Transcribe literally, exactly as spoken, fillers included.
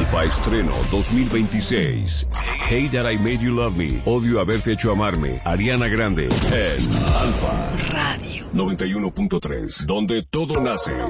Alfa Estreno dos mil veintiséis. Hey That I Made You Love Me. Odio haberte hecho amarme. Ariana Grande. En Alfa Radio noventa y uno punto tres. Donde todo nace.